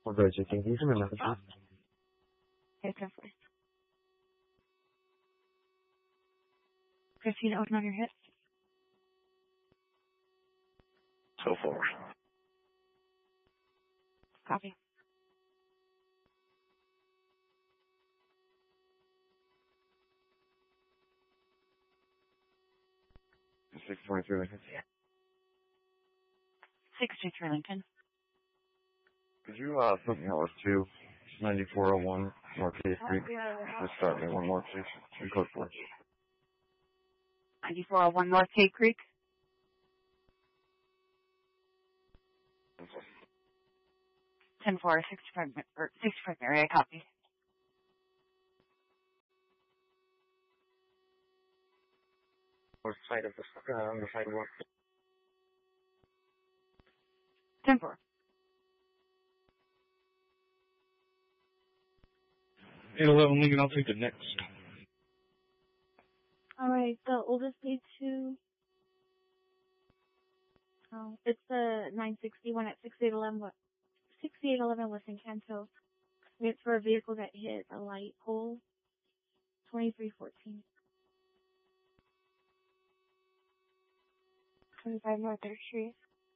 very checking. Can you send me a message, please? Okay, 10-4. 15, open on your hip. So forward. Copy. Yeah. 623 Lincoln. 623 Lincoln. Could you put me out to 9401 North Cave Creek? Just start me one more, please. And code 4. 9401 North Cave Creek. 10-4, 65 area, copy. North side of the sidewalk. 10-4. 811 Lincoln, I'll take the next. Alright, the oldest paid to... Oh, it's the 961 at 6811 West Encanto. It's for a vehicle that hit a light pole. 2314. 25 North 3rd Street.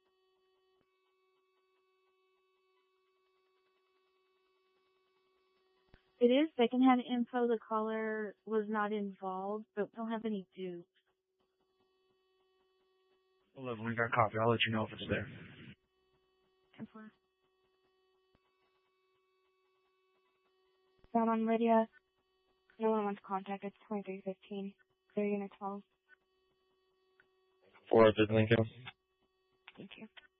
It is secondhand info. The caller was not involved, but we don't have any dupes. 11 Lincoln, copy. I'll let you know if it's there. 10-4. Found on Lydia. No one wants contact. It's 2315. They're unit 12. 4 Lincoln. Thank you.